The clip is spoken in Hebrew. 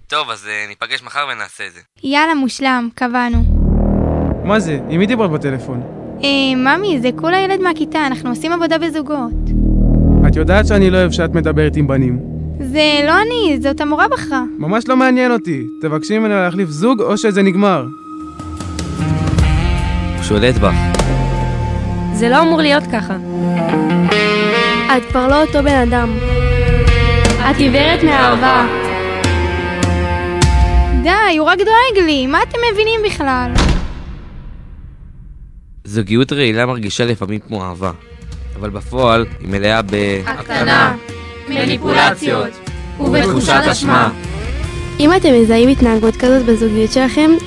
טוב, אז ניפגש מחר ונעשה את זה. יאללה, מושלם, קבענו. מה זה? עם מי דיברת בטלפון? ממי, זה כולה ילד מהכיתה, אנחנו עושים עבודה בזוגות. את יודעת שאני לא אוהב שאת מדברת עם בנים. זה לא אני, זאת המורה בחרה. ממש לא מעניין אותי. תבקשי ממנו להחליף זוג או שזה נגמר. הוא שולט בך. זה לא אמור להיות ככה. את כבר לא אותו בן אדם. את עיוורת מאהבה. די, הוא רק דואג לי, מה אתם מבינים בכלל? זוגיות רעילה מרגישה לפעמים כמו אהבה, אבל בפועל היא מלאה הקטנה, מניפולציות ובתחושת אשמה. אם אתם מזהים התנהגות כזאת בזוגיות שלכם,